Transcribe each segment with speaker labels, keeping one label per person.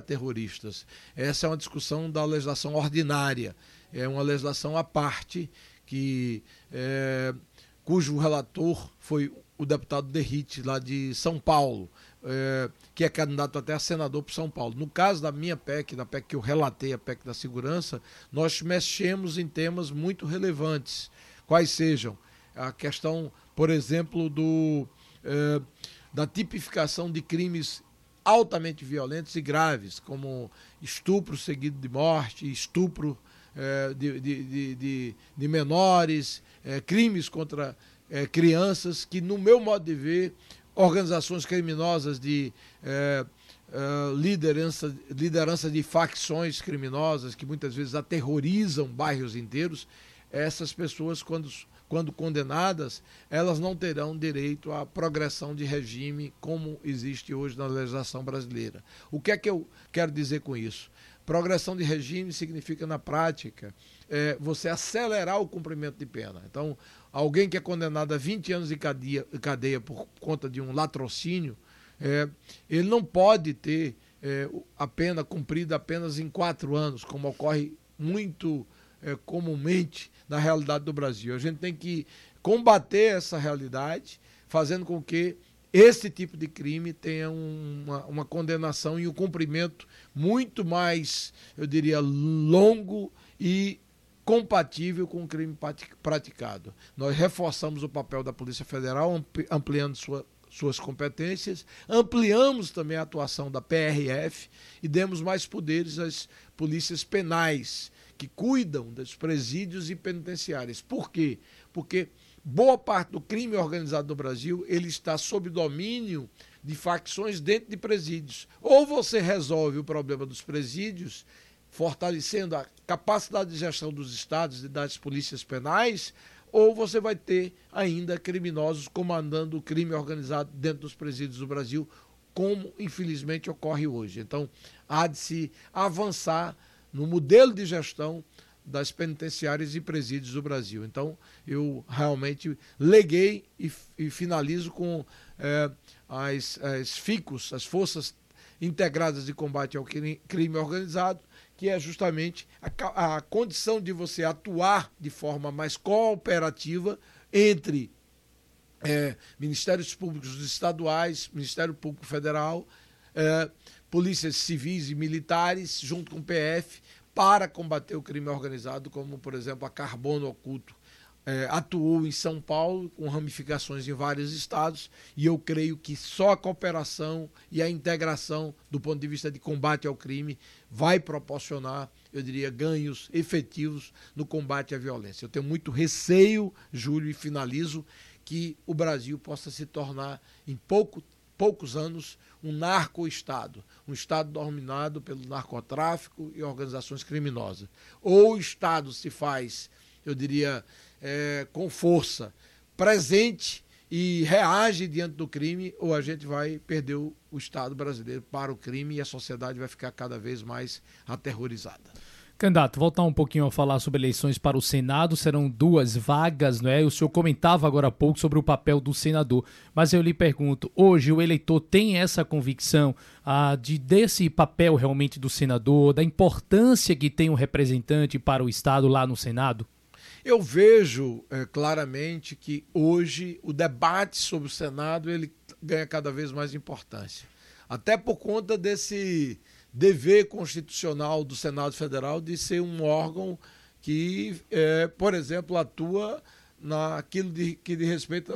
Speaker 1: terroristas. Essa é uma discussão da legislação ordinária, é uma legislação à parte, cujo relator foi o deputado Derrite, lá de São Paulo, que é candidato até a senador por São Paulo. No caso da minha PEC, da PEC que eu relatei, a PEC da segurança, nós mexemos em temas muito relevantes, quais sejam a questão, por exemplo, da tipificação de crimes altamente violentos e graves, como estupro seguido de morte, estupro de menores, crimes contra crianças, que, no meu modo de ver, organizações criminosas de liderança de facções criminosas, que muitas vezes aterrorizam bairros inteiros, essas pessoas, quando condenadas, elas não terão direito à progressão de regime como existe hoje na legislação brasileira. O que é que eu quero dizer com isso? Progressão de regime significa, na prática, você acelerar o cumprimento de pena. Então, alguém que é condenado a 20 anos de cadeia por conta de um latrocínio, ele não pode ter a pena cumprida apenas em 4 anos, como ocorre muito comumente na realidade do Brasil. A gente tem que combater essa realidade, fazendo com que esse tipo de crime tenha uma condenação e um cumprimento muito mais, eu diria, longo e compatível com o crime praticado. Nós reforçamos o papel da Polícia Federal, ampliando suas competências, ampliamos também a atuação da PRF e demos mais poderes às polícias penais, que cuidam dos presídios e penitenciárias. Por quê? Porque boa parte do crime organizado no Brasil, ele está sob domínio de facções dentro de presídios. Ou você resolve o problema dos presídios, fortalecendo a capacidade de gestão dos estados e das polícias penais, ou você vai ter ainda criminosos comandando o crime organizado dentro dos presídios do Brasil, como infelizmente ocorre hoje. Então, há de se avançar no modelo de gestão das penitenciárias e presídios do Brasil. Então, eu realmente leguei e finalizo com as FICOS, as Forças Integradas de Combate ao Crime Organizado, que é justamente a condição de você atuar de forma mais cooperativa entre Ministérios Públicos estaduais, Ministério Público Federal, polícias civis e militares, junto com o PF, para combater o crime organizado, como, por exemplo, a Carbono Oculto atuou em São Paulo, com ramificações em vários estados, e eu creio que só a cooperação e a integração, do ponto de vista de combate ao crime, vai proporcionar, eu diria, ganhos efetivos no combate à violência. Eu tenho muito receio, Júlio, e finalizo, que o Brasil possa se tornar, em poucos anos, um narco-estado, um estado dominado pelo narcotráfico e organizações criminosas. Ou o Estado se faz, eu diria, com força, presente e reage diante do crime, ou a gente vai perder o Estado brasileiro para o crime e a sociedade vai ficar cada vez mais aterrorizada.
Speaker 2: Candidato, voltar um pouquinho a falar sobre eleições para o Senado, serão 2 vagas, não é? O senhor comentava agora há pouco sobre o papel do senador, mas eu lhe pergunto, hoje o eleitor tem essa convicção desse papel realmente do senador, da importância que tem um representante para o Estado lá no Senado?
Speaker 1: Eu vejo claramente que hoje o debate sobre o Senado ele ganha cada vez mais importância, até por conta desse dever constitucional do Senado Federal de ser um órgão que, por exemplo, atua naquilo que diz respeito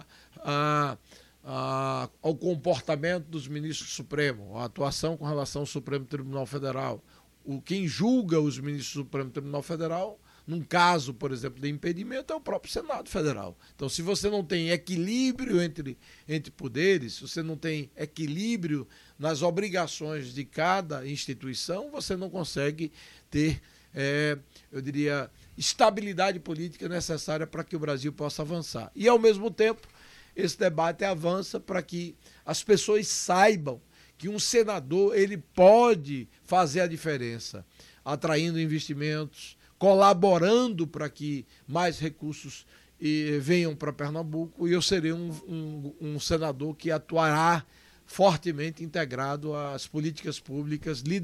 Speaker 1: ao comportamento dos ministros do Supremo, a atuação com relação ao Supremo Tribunal Federal. Quem julga os ministros do Supremo Tribunal Federal, num caso, por exemplo, de impedimento, é o próprio Senado Federal. Então, se você não tem equilíbrio entre poderes, se você não tem equilíbrio nas obrigações de cada instituição, você não consegue ter, eu diria, estabilidade política necessária para que o Brasil possa avançar. E, ao mesmo tempo, esse debate avança para que as pessoas saibam que um senador ele pode fazer a diferença, atraindo investimentos, colaborando para que mais recursos venham para Pernambuco, e eu serei um senador que atuará fortemente integrado às políticas públicas,